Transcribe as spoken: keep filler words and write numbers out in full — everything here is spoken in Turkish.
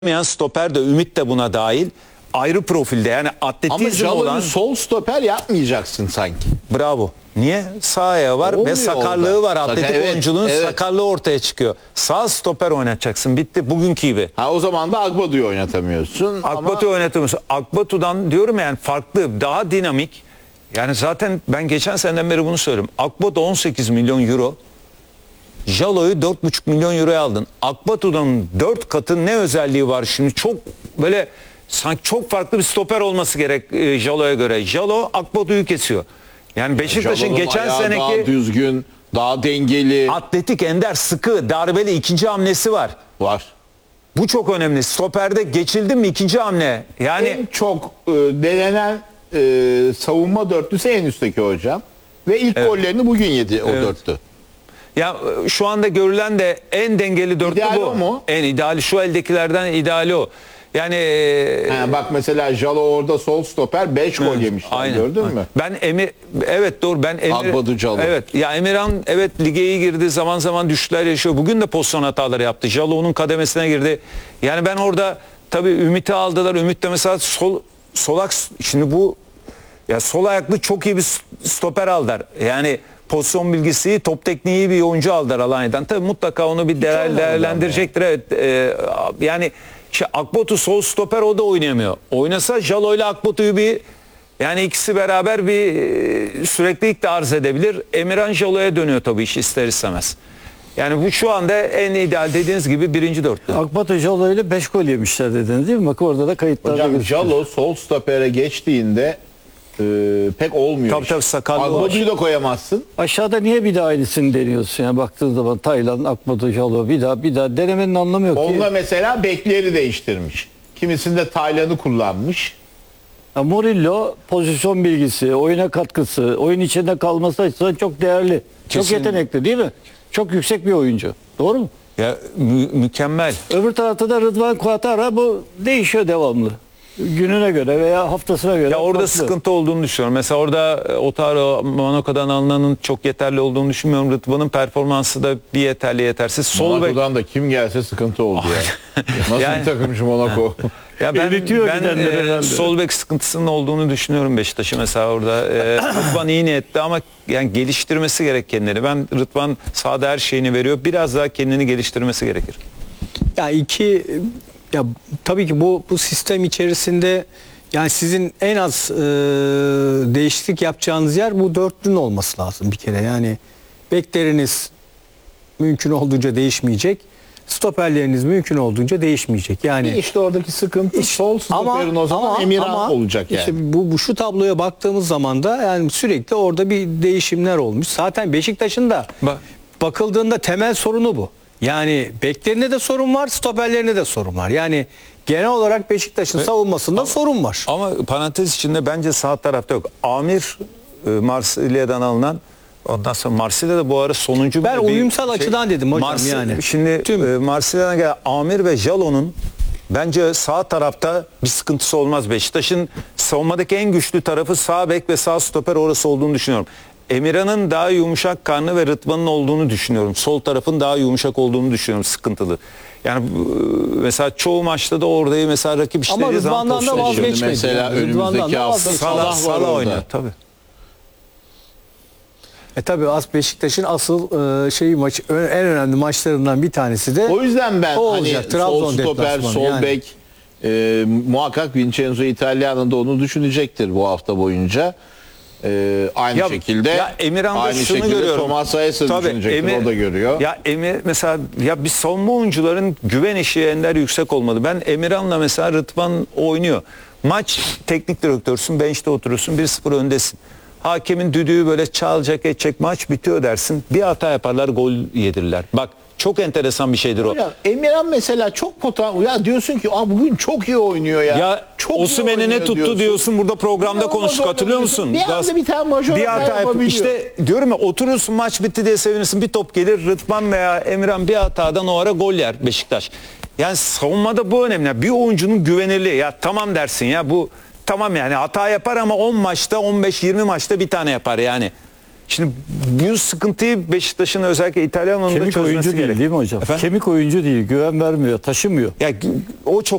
oynayan stoper de Ümit de buna dahil. Ayrı profilde yani Ama atletizm Jallo'yu olan. sol stoper yapmayacaksın sanki. Bravo. Niye? Sağ ayağı var Olmuyor ve sakarlığı orada. var. Sakar- Atletik evet, oyunculuğun evet. sakarlığı ortaya çıkıyor. Sağ stoper oynatacaksın. Bitti. Bugünkü gibi. Ha, o zaman da Agbadu'yu oynatamıyorsun. Akbatu ama... oynatamıyorsun. Akbatu'dan diyorum yani farklı, daha dinamik. Yani zaten ben geçen seneden beri bunu söylüyorum. Akbatu on sekiz milyon euro. Jallo'yu dört buçuk milyon euroya aldın. Akbatu'dan dört katı ne özelliği var şimdi? Çok böyle sanki çok farklı bir stoper olması gerek e, Jallo'ya göre. Jallo Akbatu'yu kesiyor. Yani Beşiktaş'ın Jallo'nun geçen ayağı seneki daha düzgün, daha dengeli atletik, ender, sıkı, darbeli ikinci hamlesi var. var. Bu çok önemli. Stoperde geçildi mi ikinci hamle? Yani En çok e, denenen e, savunma dörtlüsü en üstteki hocam. Ve ilk gollerini bugün yedi o Evet. dörtlü. ya e, şu anda görülen de en dengeli dörtlü İdeali bu. o mu? En ideali şu eldekilerden ideali o. Yani e, Ha, bak mesela Jallo orada sol stoper beş gol evet, yemişler, aynen, gördün aynen. mü? Ben Emir evet doğru ben Emir Agbadu Jallo. Evet ya Emirhan evet lige iyi girdi, zaman zaman düşüşler yaşıyor. Bugün de pozisyon hataları yaptı. Jallo onun kademesine girdi. Yani ben orada tabii Ümit'i aldılar. Ümit de mesela sol solak, şimdi bu ya sol ayaklı çok iyi bir stoper aldılar. Yani pozisyon bilgisi, top tekniği iyi bir oyuncu aldılar Alanya'dan. Tabii mutlaka onu bir değer, oynamadı değerlendirecektir. Evet, e, yani işte Akbatu sol stoper, o da oynayamıyor. Oynasa Jallo ile Akbatu'yu bir yani ikisi beraber bir e, süreklilik de arz edebilir. Emirhan Jallo'ya dönüyor tabii iş ister istemez. Yani bu şu anda en ideal dediğiniz gibi birinci dörtlü. Akbatu Jallo ile beş gol yemişler dediniz değil mi? Bak orada da kayıtlarda Hocam gözüküyor. Jallo sol stopere geçtiğinde e, pek olmuyor. Tabii tabii, sakallı Agbadu'yu da koyamazsın. Aşağıda niye bir daha aynısını deniyorsun? Yani baktığın zaman Taylan, Akbatu Jallo bir daha bir daha denemenin anlamı yok Onunla ki. mesela bekleri değiştirmiş. Kimisinde Taylan'ı kullanmış. Ya Murillo pozisyon bilgisi, oyuna katkısı, oyun içinde kalması açısından çok değerli. Kesin. Çok yetenekli değil mi? Çok yüksek bir oyuncu. Doğru mu? Ya mü- mükemmel. Öbür tarafta da Rıdvan Kuatara, bu değişiyor devamlı. Gününe göre veya haftasına göre. Ya orada farklı. sıkıntı olduğunu düşünüyorum. Mesela orada e, Otaro Monaco'dan alınanın çok yeterli olduğunu düşünmüyorum. Rıdvan'ın performansı da bir yeterli yetersiz. Sol bek. Monaco'dan da kim gelse sıkıntı oldu ya. Nasıl Yani- bir takımmış Monaco? Ya ben, Eritiyor ben gidenleri e, herhalde. sol bek sıkıntısının olduğunu düşünüyorum Beşiktaş'ı mesela orada. E, Rıdvan iyi niyetli ama yani geliştirmesi gerek kendini. Ben Rıdvan sahada her şeyini veriyor. Biraz daha kendini geliştirmesi gerekir. Ya iki ya tabii ki bu bu sistem içerisinde yani sizin en az e, değişiklik yapacağınız yer bu dörtlünün olması lazım bir kere. Yani bekleriniz mümkün olduğunca değişmeyecek. Stoperleriniz mümkün olduğunca değişmeyecek. Yani işte oradaki sıkıntı sol stoperin o zaman Emirhan olacak yani. işte bu, bu şu tabloya baktığımız zaman da yani sürekli orada bir değişimler olmuş. Zaten Beşiktaş'ın da Bak. bakıldığında temel sorunu bu. Yani beklerinde de sorun var, stoperlerinde de sorun var. Yani genel olarak Beşiktaş'ın savunmasında sorun var. Ama parantez içinde bence sağ tarafta yok. Amir e, Marsilya'dan alınan, ondan sonra Marsilya'da bu ara sonuncu Ben bir şey- uyumsal açıdan dedim hocam yani. Şimdi Tüm- e, Marsilya'dan gelen Amir ve Jallo'nun bence sağ tarafta bir sıkıntısı olmaz. Beşiktaş'ın savunmadaki en güçlü tarafı sağ bek ve sağ stoper orası olduğunu düşünüyorum. Emirhan'ın daha yumuşak karnı ve Rıdvan'ın olduğunu düşünüyorum. Sol tarafın daha yumuşak olduğunu düşünüyorum, sıkıntılı. Yani e, mesela çoğu maçta da orayı mesela rakip Ama işlediği zaman Rıdvan'dan da pozisyon yaşıyor. vazgeçmedi. Mesela Yani. önümüzdeki Rıdvan'dan da hafta vazgeçmedi. Salah var Salah orada. oynuyor tabii. E tabii as Beşiktaş'ın asıl e, şey maç en önemli maçlarından bir tanesi de O yüzden ben o hani olacak. sol Trabzon stoper, deplasmanı sol yani. bek e, muhakkak Vincenzo Italiano da onu düşünecektir bu hafta boyunca. E, aynı Ya- şekilde ya Emirhan'da aynı şunu şekilde görüyorum. Thomas Sayes'i Tabii, düşünecektir. Emir- O da görüyor. Ya Emir mesela ya bir savunma oyuncuların güven eşiği ender yüksek olmalı. Ben Emirhan'la mesela Rıdvan oynuyor. Maç teknik direktörsün, bench'te oturursun, bir sıfır öndesin. Hakemin düdüğü böyle çalacak edecek, maç bitiyor dersin. Bir hata yaparlar, gol yedirirler. Bak çok enteresan bir şeydir o. Ya Emirhan mesela çok potansiyel. Ya diyorsun ki Aa, bugün çok iyi oynuyor ya. Ya çok iyi Osimhen'i ne oynuyor tuttu diyorsun, burada programda Ya konuştuk, olmaz hatırlıyor orada musun? bir anda bir tane majör bir hata hata yap- yapabiliyor. İşte diyorum ya, oturursun maç bitti diye sevinirsin, bir top gelir, Rıdvan veya Emirhan bir hatadan o ara gol yer Beşiktaş. Yani savunmada bu önemli. Bir oyuncunun güvenirliği, ya tamam dersin ya bu tamam yani hata yapar ama on maçta on beş yirmi maçta bir tane yapar yani. Şimdi bu sıkıntıyı Beşiktaş'ın özellikle İtalyan alanında Kemik çözmesi oyuncu değil gerek. değil mi hocam? Efendim? Kemik oyuncu değil, güven vermiyor, taşımıyor. Ya o çok